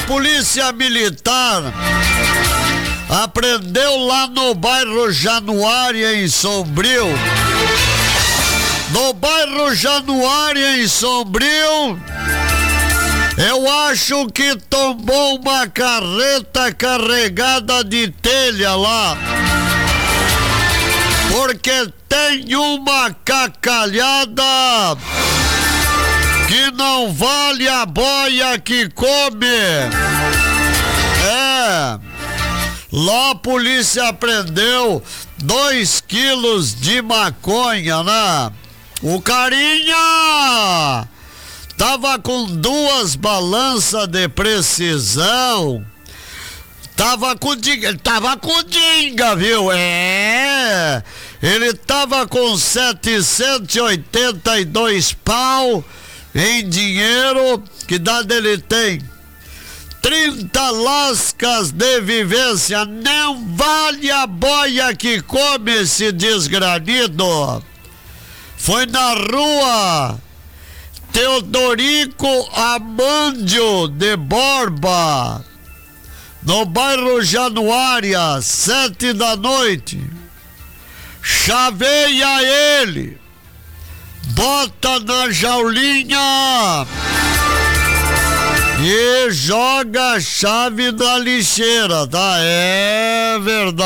polícia militar apreendeu lá no bairro Januária, em Sombrio. No bairro Januária, em Sombrio, eu acho que tombou uma carreta carregada de telha lá. Porque tem uma cacalhada que não vale a boia que come. Lá a polícia prendeu 2 quilos de maconha, né? O carinha tava com 2 balanças de precisão. Tava com dinga, viu? Ele tava com 782 pau em dinheiro. Que idade ele tem? 30 lascas de vivência. Não vale a boia que come esse desgranido. Foi na rua Teodorico Amandio de Borba, no bairro Januária, 7 da noite. Chaveia ele, bota na jaulinha e joga a chave na lixeira, tá? É verdade.